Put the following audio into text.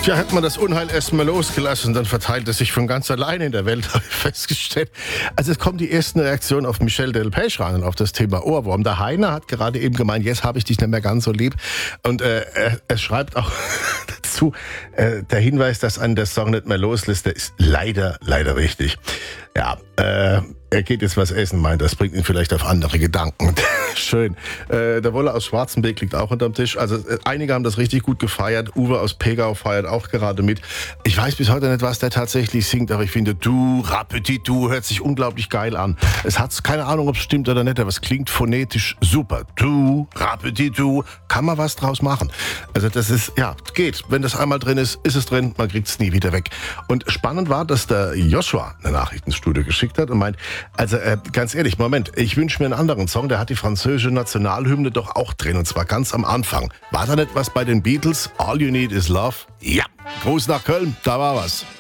Tja, hat man das Unheil erstmal losgelassen, dann verteilt es sich von ganz alleine in der Welt, habe ich festgestellt. Also es kommen die ersten Reaktionen auf Michel Delpech rein, auf das Thema Ohrwurm. Der Heiner hat gerade eben gemeint, jetzt habe ich dich nicht mehr ganz so lieb. Und er schreibt auch dazu, der Hinweis, dass einen der Song nicht mehr loslässt, der ist leider richtig. Ja, er geht jetzt was essen, meint, das bringt ihn vielleicht auf andere Gedanken. Schön. Der Wolle aus Schwarzenberg liegt auch unterm Tisch. Also einige haben das richtig gut gefeiert. Uwe aus Pegau feiert auch gerade mit. Ich weiß bis heute nicht, was der tatsächlich singt, aber ich finde, du, Rappetit, du, hört sich unglaublich geil an. Es hat keine Ahnung, ob es stimmt oder nicht, aber es klingt phonetisch super. Du, Rappetit, du, kann man was draus machen. Also das ist, ja, geht. Wenn das einmal drin ist, ist es drin, man kriegt es nie wieder weg. Und spannend war, dass der Joshua eine Nachricht ins Studio geschickt hat und meint, also ganz ehrlich, Moment, ich wünsche mir einen anderen Song, der hat die französische Nationalhymne doch auch drin, und zwar ganz am Anfang. War da nicht was bei den Beatles? All You Need Is Love? Ja, Gruß nach Köln, da war was.